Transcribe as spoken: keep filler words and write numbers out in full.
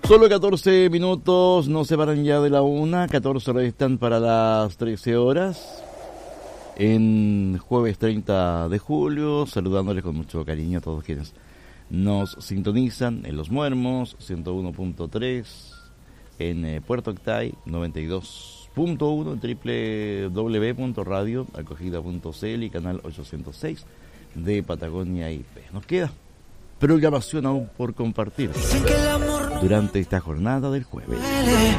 Solo catorce minutos nos separan ya de la una, catorce restan para las trece horas. En jueves treinta de julio, saludándoles con mucho cariño a todos quienes nos sintonizan en Los Muermos, ciento uno punto tres, en eh, Puerto Octay, noventa y dos punto uno, en doble u doble u doble u punto radio acogida punto c l y canal ochocientos seis de Patagonia I P. Nos queda programación aún por compartir durante esta jornada del jueves.